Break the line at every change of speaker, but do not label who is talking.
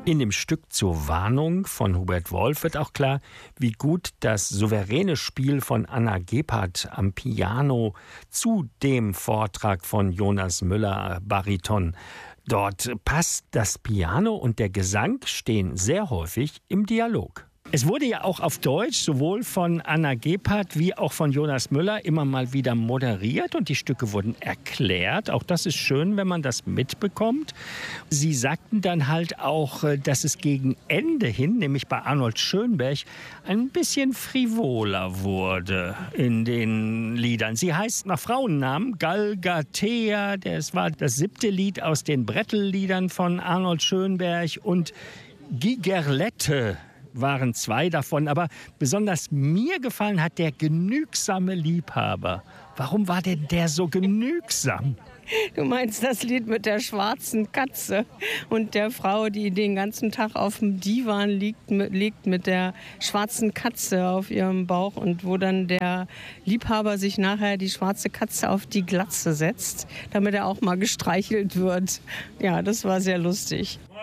In dem Stück zur Warnung von Hubert Wolf wird auch klar, wie gut das souveräne Spiel von Anna Gebhardt am Piano zu dem Vortrag von Jonas Müller, Bariton. Dort passt das Piano und der Gesang stehen sehr häufig im Dialog. Es wurde ja auch auf Deutsch sowohl von Anna Gebhardt wie auch von Jonas Müller immer mal wieder moderiert und die Stücke wurden erklärt. Auch das ist schön, wenn man das mitbekommt. Sie sagten dann halt auch, dass es gegen Ende hin, nämlich bei Arnold Schönberg, ein bisschen frivoler wurde in den Liedern. Sie heißt nach Frauennamen Galgatea, das war das 7. Lied aus den Brettelliedern von Arnold Schönberg, und Gigerlette waren 2 davon, aber besonders mir gefallen hat der genügsame Liebhaber. Warum war denn der so genügsam?
Du meinst das Lied mit der schwarzen Katze und der Frau, die den ganzen Tag auf dem Divan liegt mit der schwarzen Katze auf ihrem Bauch und wo dann der Liebhaber sich nachher die schwarze Katze auf die Glatze setzt, damit er auch mal gestreichelt wird. Ja, das war sehr lustig.